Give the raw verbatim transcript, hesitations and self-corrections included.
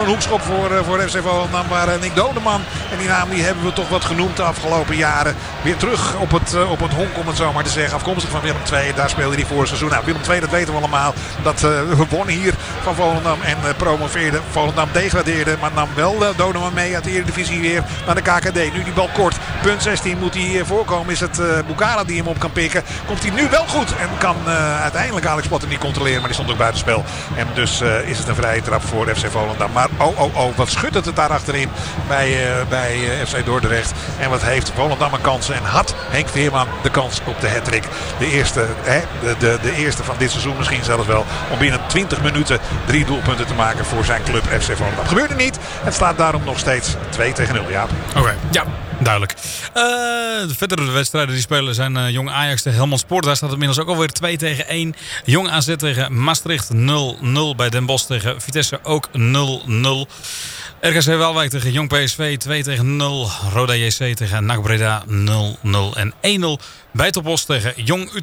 hoekschop voor, uh, voor F C Volendam. Maar uh, Nick Dodeman, en die naam die hebben we toch wat genoemd de afgelopen jaren. Weer terug op het, uh, op het honk, om het zo maar te zeggen. Afkomstig van Willem twee. Daar speelde hij voor het seizoen. Nou, Willem twee, dat weten we allemaal. Dat uh, we wonnen hier van Volendam en uh, promoveerde. Volendam degradeerde, maar nam wel uh, Dodeman mee uit de Eredivisie weer naar de K K D. Nu die bal kort. Punt zestien moet hij uh, voorkomen. Is het uh, Bukala die hem op kan pikken. Komt hij nu wel goed. En kan uh, uiteindelijk Alex Potter niet controleren. Maar die stond ook buitenspel. En dus uh, is het een vrije trap voor F C Volendam. Maar oh oh oh, wat schudt het daar achterin bij, uh, bij uh, F C Dordrecht. En wat heeft Volendam een kans. En had Henk Veerman de kans op de hattrick. De eerste, hè, de, de, de eerste van dit seizoen misschien zelfs wel. Om binnen twintig minuten drie doelpunten te maken voor zijn club F C Volendam. Gebeurde niet. Het staat daarom nog steeds twee tegen nul. Ja. Oké, okay, ja. Duidelijk. Uh, de verdere wedstrijden die spelen zijn uh, Jong Ajax tegen Helmond Sport. Daar staat het inmiddels ook alweer twee tegen één. Jong A Z tegen Maastricht nul nul. Bij Den Bosch tegen Vitesse ook nul nul. R K C Waalwijk tegen Jong P S V twee tegen nul. Roda J C tegen N A C Breda nul nul. En één nul bij Top Os tegen Jong Utrecht.